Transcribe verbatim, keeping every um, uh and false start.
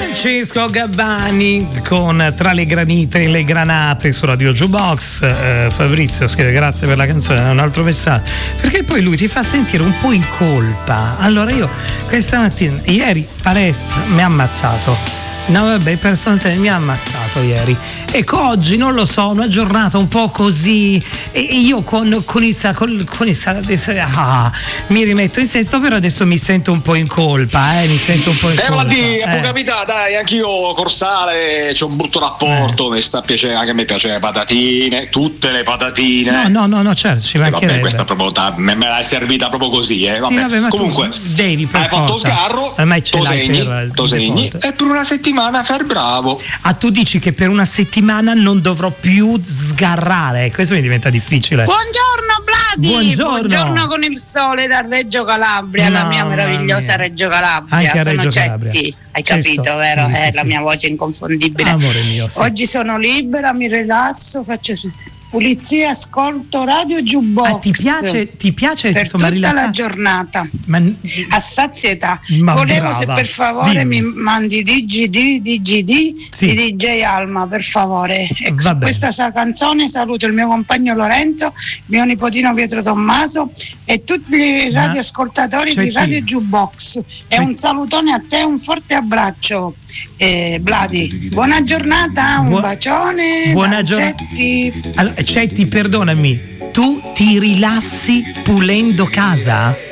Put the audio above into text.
Francesco Gabbani con Tra le granite e le granate su Radio Jukebox. eh, Fabrizio scrive grazie per la canzone, un altro messaggio, perché poi lui ti fa sentire un po' in colpa. Allora io questa mattina, ieri palestra mi ha ammazzato. No vabbè, personalmente mi ha ammazzato ieri. Ecco, oggi non lo so, una giornata un po' così, e io con, con il con, con il ah, mi rimetto in sesto, però adesso mi sento un po' in colpa, eh, mi sento un po' in eh, colpa. Vladi, Eh, può capitare, dai, anch'io Corsale c'ho un brutto rapporto, Eh. mi sta piacendo, anche a me piace le patatine, tutte le patatine. No, no, no, no, certo, ci Eh, mancherebbe. vabbè, questa è proprio ta- me, me l'hai servita proprio così, eh. Vabbè. Sì, vabbè, ma comunque tu devi per hai fatto forza. sgarro, Ormai ce to l'hai segni, per- to segni, per e per una settimana fai il bravo. Ah, tu dici che per una settimana non dovrò più sgarrare, questo mi diventa difficile. Buongiorno Vladi, Buongiorno. buongiorno con il sole da Reggio Calabria, la mia Mamma meravigliosa mia. Reggio Calabria. Anche a Sono Reggio Calabria. Cetti, hai Ci capito, sto, vero? sì, È sì, la sì. mia voce inconfondibile. Amore mio, sì. Oggi sono libera, mi rilasso, faccio pulizia, ascolto Radio Jukebox. Ah, ti piace, ti piace per insomma, tutta rilassare? la giornata, Ma, a sazietà. Ma Volevo brava, se per favore dimmi. mi mandi D G D D G D Sì. di D J Alma, per favore. E Va su bene. questa sa- canzone saluto il mio compagno Lorenzo, mio nipotino Pietro Tommaso e tutti i Ma- radioascoltatori Cetti. di Radio Jukebox. E Cetti. un salutone a te, un forte abbraccio. Eh, Vladi, buona giornata, un Buo- bacione. buona da giornata. Cetti. Allora, Cetti, perdonami, tu ti rilassi pulendo casa?